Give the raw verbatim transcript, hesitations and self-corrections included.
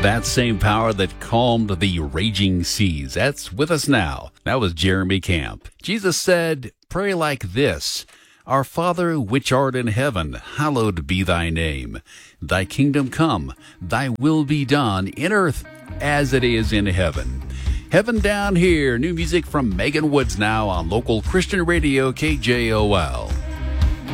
That same power that calmed the raging seas, that's with us now. That was Jeremy Camp. Jesus said, pray like this. Our Father, which art in heaven, hallowed be thy name. Thy kingdom come, thy will be done in earth as it is in heaven. Heaven down here. New music from Megan Woods now on local Christian radio K J O L.